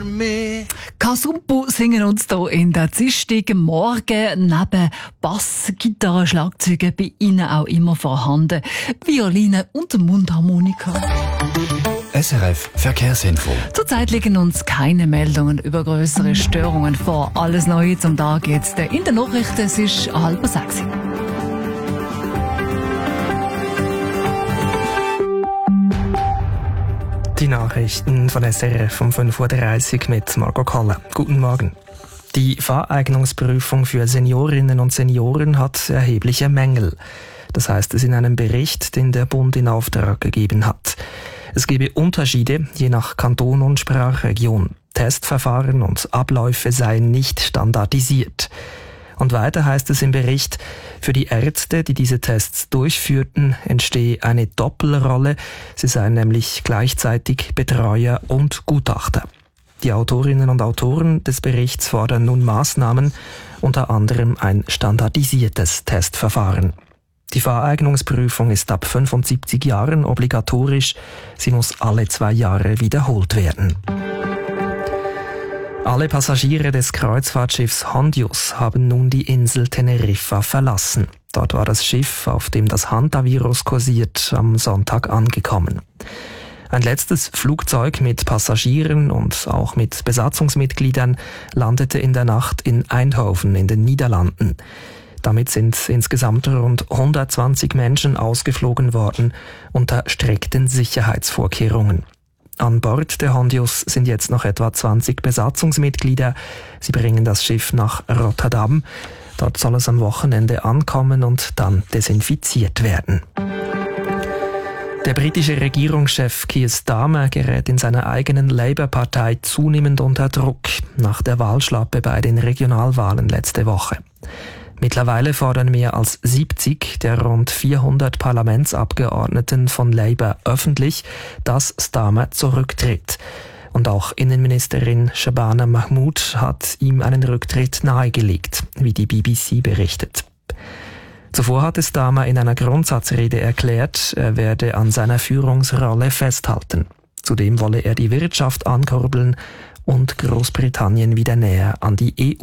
Kasumpo singen uns hier in der Dienstag Morgen neben Bass, Gitarre, Schlagzeuge bei ihnen auch immer vorhanden, Violine und Mundharmonika. SRF Verkehrsinfo. Zurzeit liegen uns keine Meldungen über größere Störungen vor. Alles Neue zum Tag jetzt in den Nachrichten. Es ist 5:30. Die Nachrichten von SRF um 5:30 Uhr mit Marco Kalle. Guten Morgen. Die Fahreignungsprüfung für Seniorinnen und Senioren hat erhebliche Mängel. Das heißt es in einem Bericht, den der Bund in Auftrag gegeben hat. Es gebe Unterschiede je nach Kanton und Sprachregion. Testverfahren und Abläufe seien nicht standardisiert. Und weiter heißt es im Bericht, für die Ärzte, die diese Tests durchführten, entstehe eine Doppelrolle. Sie seien nämlich gleichzeitig Betreuer und Gutachter. Die Autorinnen und Autoren des Berichts fordern nun Maßnahmen, unter anderem ein standardisiertes Testverfahren. Die Fahreignungsprüfung ist ab 75 Jahren obligatorisch. Sie muss alle 2 Jahre wiederholt werden. Alle Passagiere des Kreuzfahrtschiffs Hondius haben nun die Insel Teneriffa verlassen. Dort war das Schiff, auf dem das Hantavirus kursiert, am Sonntag angekommen. Ein letztes Flugzeug mit Passagieren und auch mit Besatzungsmitgliedern landete in der Nacht in Eindhoven in den Niederlanden. Damit sind insgesamt rund 120 Menschen ausgeflogen worden unter strikten Sicherheitsvorkehrungen. An Bord der Hondius sind jetzt noch etwa 20 Besatzungsmitglieder. Sie bringen das Schiff nach Rotterdam. Dort soll es am Wochenende ankommen und dann desinfiziert werden. Der britische Regierungschef Keir Starmer gerät in seiner eigenen Labour-Partei zunehmend unter Druck nach der Wahlschlappe bei den Regionalwahlen letzte Woche. Mittlerweile fordern mehr als 70 der rund 400 Parlamentsabgeordneten von Labour öffentlich, dass Starmer zurücktritt. Und auch Innenministerin Shabana Mahmood hat ihm einen Rücktritt nahegelegt, wie die BBC berichtet. Zuvor hatte Starmer in einer Grundsatzrede erklärt, er werde an seiner Führungsrolle festhalten. Zudem wolle er die Wirtschaft ankurbeln und Großbritannien wieder näher an die EU